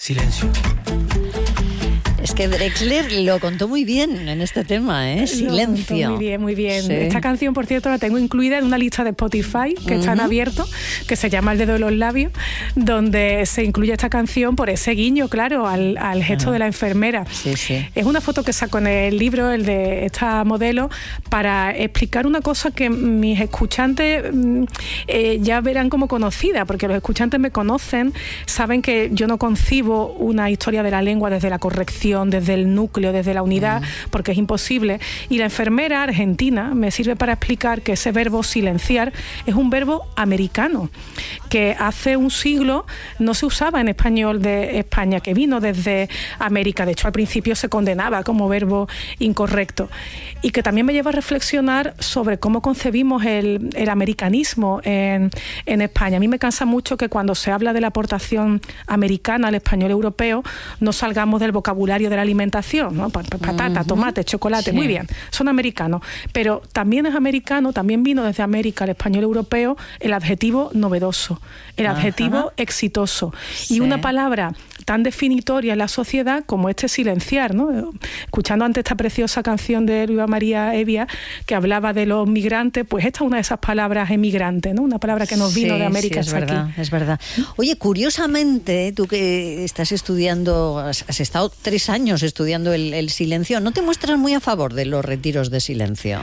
Silencio. Es que Drexler lo contó muy bien en este tema, ¿eh? Silencio. Muy bien, muy bien. Sí. Esta canción, por cierto, la tengo incluida en una lista de Spotify que está en abierto, que se llama El dedo de los labios, donde se incluye esta canción por ese guiño, claro, al gesto de la enfermera. Sí, sí. Es una foto que saco en el libro, el de esta modelo, para explicar una cosa que mis escuchantes ya verán como conocida, porque los escuchantes me conocen, saben que yo no concibo una historia de la lengua desde la corrección, desde el núcleo, desde la unidad, porque es imposible. Y la enfermera argentina me sirve para explicar que ese verbo silenciar es un verbo americano, que hace un siglo no se usaba en español de España, que vino desde América. De hecho, al principio se condenaba como verbo incorrecto. Y que también me lleva a reflexionar sobre cómo concebimos el americanismo en España. A mí me cansa mucho que cuando se habla de la aportación americana al español europeo no salgamos del vocabulario de la alimentación, ¿no? Patata, tomate, chocolate, sí. Muy bien, son americanos, pero también es americano, también vino desde América el español europeo el adjetivo novedoso, el adjetivo exitoso, y una palabra tan definitoria en la sociedad como este silenciar, ¿no? Escuchando antes esta preciosa canción de Luisa María Evia que hablaba de los migrantes, pues esta es una de esas palabras emigrante, ¿no? Una palabra que nos vino de América hasta aquí. Es verdad. Oye, curiosamente, tú que estás estudiando, has estado 3 años estudiando el silencio, ¿no te muestras muy a favor de los retiros de silencio?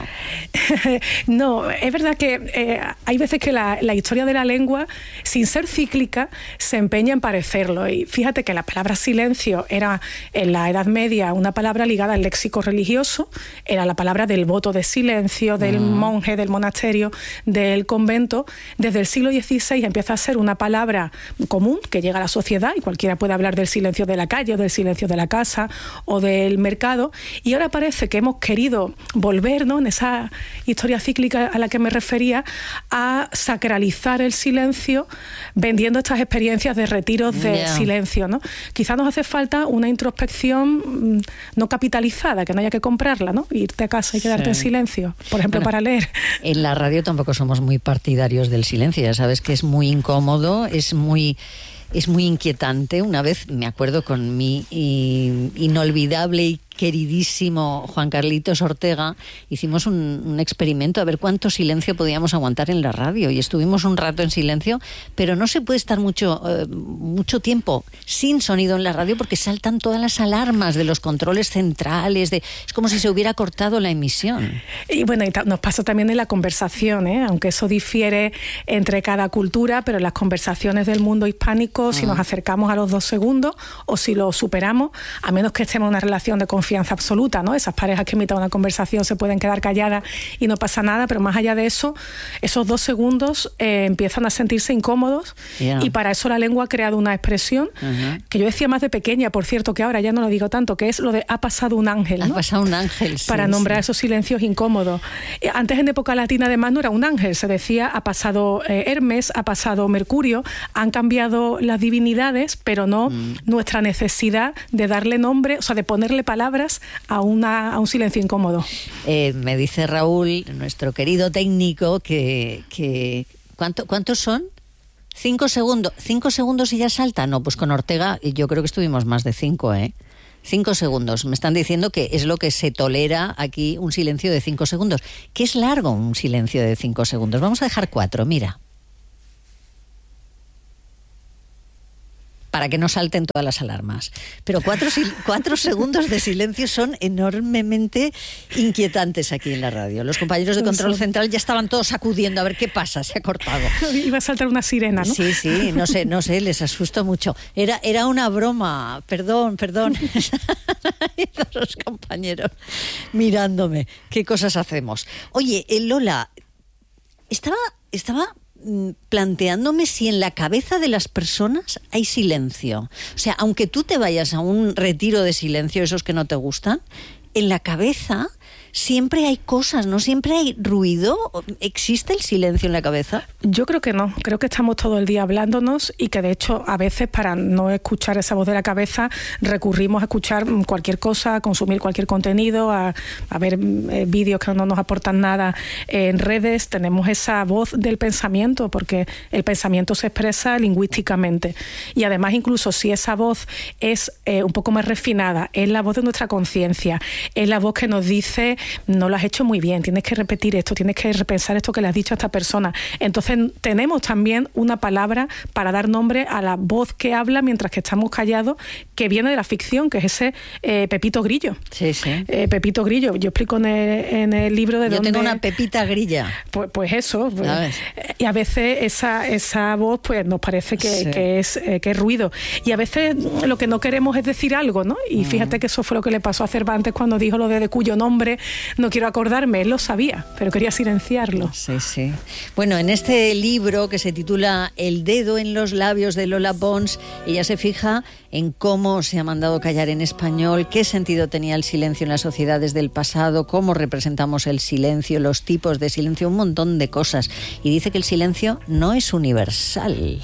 No, es verdad que hay veces que la historia de la lengua, sin ser cíclica, se empeña en parecerlo. Y fíjate que la palabra silencio era en la Edad Media una palabra ligada al léxico religioso, era la palabra del voto de silencio, del monje, del monasterio, del convento. Desde el siglo XVI empieza a ser una palabra común que llega a la sociedad y cualquiera puede hablar del silencio de la calle o del silencio de la casa o del mercado, y ahora parece que hemos querido volver, ¿no?, en esa historia cíclica a la que me refería, a sacralizar el silencio vendiendo estas experiencias de retiros de silencio, ¿no? Quizá nos hace falta una introspección no capitalizada, que no haya que comprarla, ¿no? Irte a casa y quedarte en silencio, por ejemplo, para leer. En la radio tampoco somos muy partidarios del silencio, ya sabes que es muy incómodo, es muy inquietante. Una vez me acuerdo con mi inolvidable y queridísimo Juan Carlitos Ortega, hicimos un experimento a ver cuánto silencio podíamos aguantar en la radio, y estuvimos un rato en silencio, pero no se puede estar mucho tiempo sin sonido en la radio porque saltan todas las alarmas de los controles centrales, es como si se hubiera cortado la emisión. Y bueno, nos pasa también en la conversación, aunque eso difiere entre cada cultura, pero en las conversaciones del mundo hispánico, si nos acercamos a los 2 segundos o si lo superamos, a menos que estemos en una relación de confianza absoluta, ¿no? Esas parejas que en mitad de una conversación se pueden quedar calladas y no pasa nada, pero más allá de eso, esos 2 segundos empiezan a sentirse incómodos, y para eso la lengua ha creado una expresión que yo decía más de pequeña, por cierto, que ahora ya no lo digo tanto, que es lo de ha pasado un ángel, ¿no? Ha pasado un ángel, para nombrar esos silencios incómodos. Antes, en época latina, además, no era un ángel, se decía ha pasado Hermes, ha pasado Mercurio, han cambiado las divinidades, pero no nuestra necesidad de darle nombre, o sea, de ponerle palabras a un silencio incómodo. Me dice Raúl, nuestro querido técnico, que ¿cuántos son? 5 segundos. 5 segundos y ya salta. No, pues con Ortega yo creo que estuvimos más de 5, 5 segundos. Me están diciendo que es lo que se tolera aquí, un silencio de 5 segundos. ¿Qué es largo un silencio de 5 segundos? Vamos a dejar 4, mira. Para que no salten todas las alarmas. Pero 4 segundos de silencio son enormemente inquietantes aquí en la radio. Los compañeros de Control Central ya estaban todos sacudiendo a ver qué pasa, se ha cortado. Iba a saltar una sirena, ¿no? Sí, no sé, les asustó mucho. Era una broma, perdón. Y todos los compañeros mirándome. ¿Qué cosas hacemos? Oye, Lola, estaba planteándome si en la cabeza de las personas hay silencio. O sea, aunque tú te vayas a un retiro de silencio, esos que no te gustan, en la cabeza siempre hay cosas, ¿no? Siempre hay ruido. ¿Existe el silencio en la cabeza? Yo creo que no. Creo que estamos todo el día hablándonos y que de hecho a veces para no escuchar esa voz de la cabeza recurrimos a escuchar cualquier cosa, a consumir cualquier contenido, a ver vídeos que no nos aportan nada en redes. Tenemos esa voz del pensamiento porque el pensamiento se expresa lingüísticamente y además incluso si esa voz es un poco más refinada, es la voz de nuestra conciencia, es la voz que nos dice no lo has hecho muy bien, tienes que repetir esto, tienes que repensar esto que le has dicho a esta persona. Entonces tenemos también una palabra para dar nombre a la voz que habla mientras que estamos callados, que viene de la ficción, que es ese Pepito Grillo. Sí, sí. Pepito Grillo, yo explico en el libro de yo dónde... Yo tengo una pepita grilla. Pues eso. Y a veces esa voz pues nos parece que es ruido. Y a veces lo que no queremos es decir algo, ¿no? Y fíjate que eso fue lo que le pasó a Cervantes cuando dijo lo de cuyo nombre no quiero acordarme. Él lo sabía, pero quería silenciarlo. Sí, sí. Bueno, en este libro que se titula El dedo en los labios de Lola Pons, ella se fija en cómo se ha mandado callar en español, qué sentido tenía el silencio en las sociedades del pasado, cómo representamos el silencio, los tipos de silencio, un montón de cosas. Y dice que el silencio no es universal.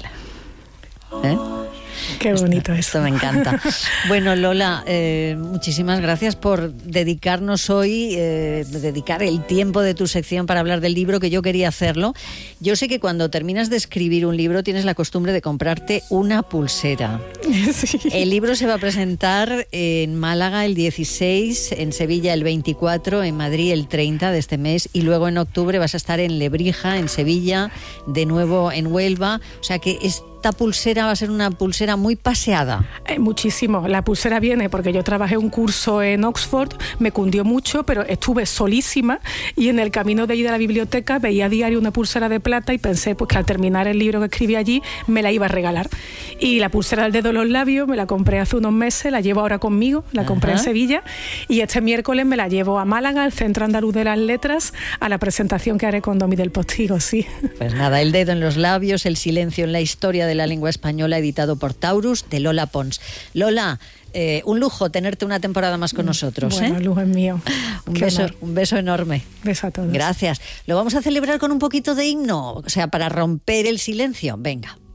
Qué bonito esto me encanta. Bueno, Lola, muchísimas gracias por dedicarnos hoy, dedicar el tiempo de tu sección para hablar del libro, que yo quería hacerlo. Yo sé que cuando terminas de escribir un libro tienes la costumbre de comprarte una pulsera. Sí. El libro se va a presentar en Málaga el 16, en Sevilla el 24, en Madrid el 30 de este mes y luego en octubre vas a estar en Lebrija, en Sevilla, de nuevo en Huelva. O sea que esta pulsera va a ser una pulsera muy paseada. Muchísimo. La pulsera viene porque yo trabajé un curso en Oxford, me cundió mucho, pero estuve solísima y en el camino de ir a la biblioteca veía a diario una pulsera de plata y pensé pues que al terminar el libro que escribí allí me la iba a regalar. Y la pulsera del dedo en los labios me la compré hace unos meses, la llevo ahora conmigo, la compré en Sevilla y este miércoles me la llevo a Málaga, al Centro Andaluz de las Letras, a la presentación que haré con Domi del Postigo, sí. Pues nada, El dedo en los labios, el silencio en la historia de la lengua española, editado por Taurus, de Lola Pons. Lola, un lujo tenerte una temporada más con nosotros. Bueno, el lujo es mío. Un beso enorme. Beso a todos. Gracias. Lo vamos a celebrar con un poquito de himno, o sea, para romper el silencio. Venga.